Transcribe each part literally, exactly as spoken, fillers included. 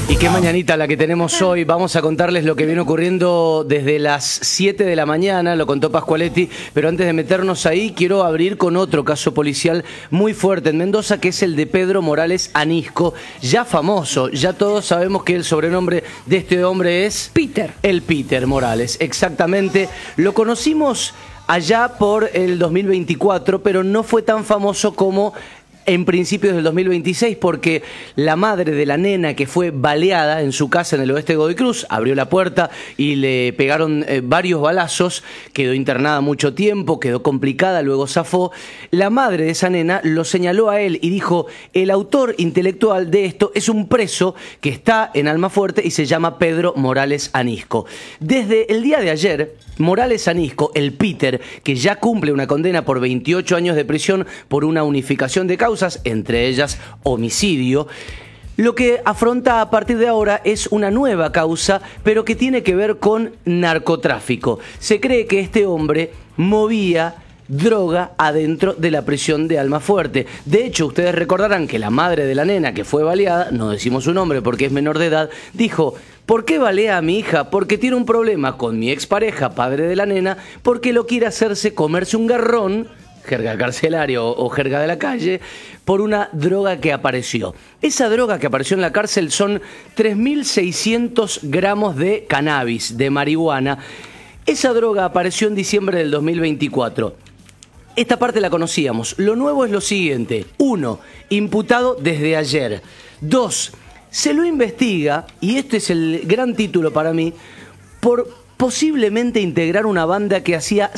Y qué mañanita la que tenemos hoy. Vamos a contarles lo que viene ocurriendo desde las siete de la mañana, lo contó Pascualetti, pero antes de meternos ahí quiero abrir con otro caso policial muy fuerte en Mendoza, que es el de Pedro Morales Anisco, ya famoso, ya todos sabemos que el sobrenombre de este hombre es... Peter. El Peter Morales, exactamente. Lo conocimos allá por el dos mil veinticuatro, pero no fue tan famoso como... en principios del dos mil veintiséis, porque la madre de la nena que fue baleada en su casa en el oeste de Godoy Cruz abrió la puerta y le pegaron eh, varios balazos, quedó internada mucho tiempo, quedó complicada, luego zafó. La madre de esa nena lo señaló a él y dijo: el autor intelectual de esto es un preso que está en Almafuerte y se llama Pedro Morales Anisco. Desde el día de ayer, Morales Anisco, el Peter, que ya cumple una condena por veintiocho años de prisión por una unificación de causas, entre ellas homicidio, lo que afronta a partir de ahora es una nueva causa, pero que tiene que ver con narcotráfico. Se cree que este hombre movía droga adentro de la prisión de Almafuerte. De hecho, ustedes recordarán que la madre de la nena que fue baleada, no decimos su nombre porque es menor de edad, dijo: ¿por qué balea a mi hija? Porque tiene un problema con mi expareja, padre de la nena, porque lo quiere hacerse comerse un garrón, jerga carcelario o jerga de la calle, por una droga que apareció. Esa droga que apareció en la cárcel son tres mil seiscientos gramos de cannabis, de marihuana. Esa droga apareció en diciembre del dos mil veinticuatro. Esta parte la conocíamos. Lo nuevo es lo siguiente. Uno, imputado desde ayer. Dos, se lo investiga, y este es el gran título para mí, por posiblemente integrar una banda que hacía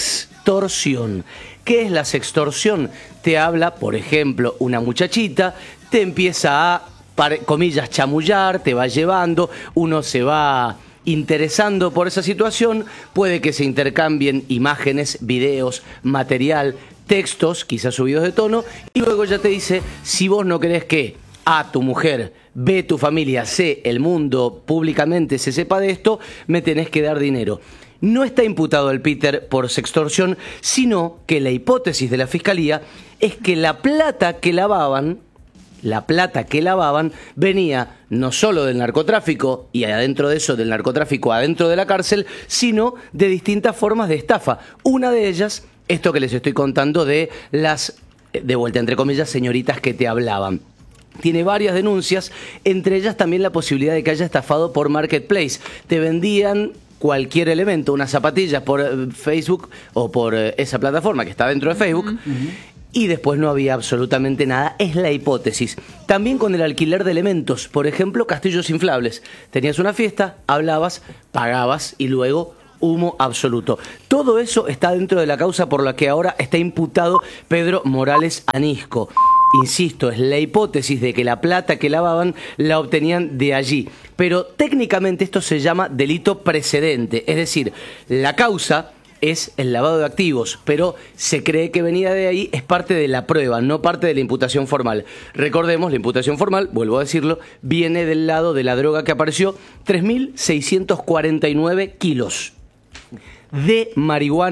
sextorsión. ¿Qué es la sextorsión? Te habla, por ejemplo, una muchachita, te empieza a, comillas, chamullar, te va llevando, uno se va interesando por esa situación, puede que se intercambien imágenes, videos, material, textos, quizás subidos de tono, y luego ya te dice: si vos no querés que A, tu mujer, B, tu familia, C, el mundo públicamente se sepa de esto, me tenés que dar dinero. No está imputado el Peter por sextorsión, sino que la hipótesis de la Fiscalía es que la plata que lavaban, la plata que lavaban venía no solo del narcotráfico, y adentro de eso del narcotráfico adentro de la cárcel, sino de distintas formas de estafa. Una de ellas, esto que les estoy contando de las, de vuelta entre comillas, señoritas que te hablaban. Tiene varias denuncias, entre ellas también la posibilidad de que haya estafado por Marketplace. Te vendían cualquier elemento, unas zapatillas por Facebook o por esa plataforma que está dentro de Facebook, uh-huh, uh-huh. Y después no había absolutamente nada. Es la hipótesis. También con el alquiler de elementos, por ejemplo, castillos inflables. Tenías una fiesta, hablabas, pagabas y luego humo absoluto. Todo eso está dentro de la causa por la que ahora está imputado Pedro Morales Anisco. Insisto, es la hipótesis de que la plata que lavaban la obtenían de allí. Pero técnicamente esto se llama delito precedente. Es decir, la causa es el lavado de activos, pero se cree que venía de ahí, es parte de la prueba, no parte de la imputación formal. Recordemos, la imputación formal, vuelvo a decirlo, viene del lado de la droga que apareció, tres mil seiscientos cuarenta y nueve kilos de marihuana.